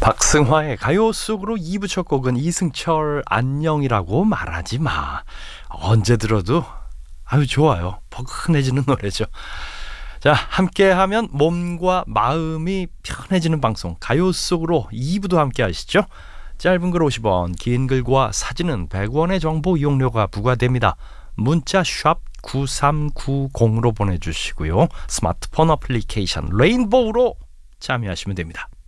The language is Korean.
박승화의 가요 속으로 2부 첫 곡은 이승철 안녕이라고 말하지 마. 언제 들어도 아유 좋아요. 포근해지는 노래죠. 자, 함께하면 몸과 마음이 편해지는 방송 가요 속으로 2부도 함께 하시죠. 짧은 글 50원, 긴 글과 사진은 100원의 정보 이용료가 부과됩니다. 문자 샵 9390으로 보내주시고요. 스마트폰 어플리케이션 레인보우로 참여하시면 됩니다.